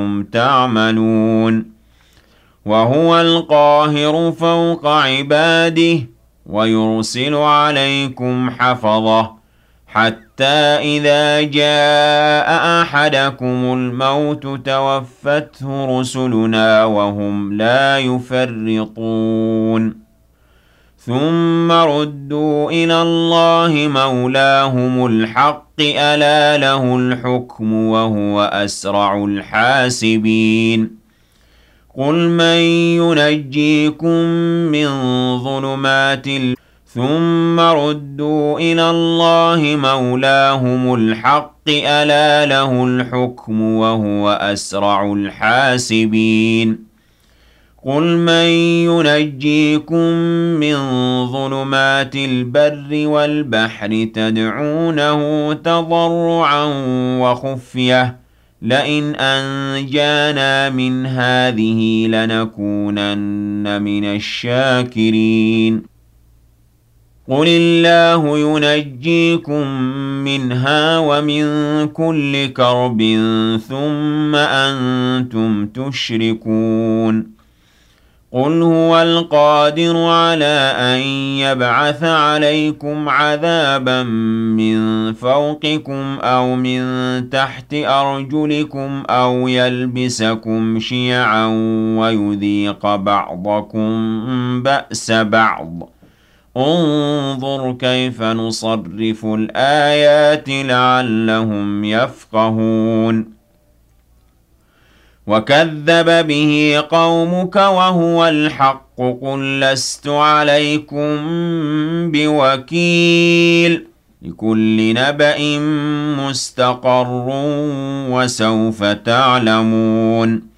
تعملون وهو القاهر فوق عباده ويرسل عليكم حفظة حتى إذا جاء أحدكم الموت توفته رسلنا وهم لا يفرطون ثم ردوا إلى الله مولاهم الحق ألا له الحكم وهو أسرع الحاسبين قل من ينجيكم من ظلمات ثم ردوا إلى الله مولاهم الحق ألا له الحكم وهو أسرع الحاسبين قل من ينجيكم من ظلمات البر والبحر تدعونه تضرعا وخفية لئن أنجانا من هذه لنكونن من الشاكرين قل الله ينجيكم منها ومن كل كرب ثم أنتم تشركون قل هو القادر على أن يبعث عليكم عذابا من فوقكم أو من تحت أرجلكم أو يلبسكم شيعا ويذيق بعضكم بأس بعض انظر كيف نصرف الآيات لعلهم يفقهون وكذب به قومك وهو الحق قل لست عليكم بوكيل لكل نبأ مستقر وسوف تعلمون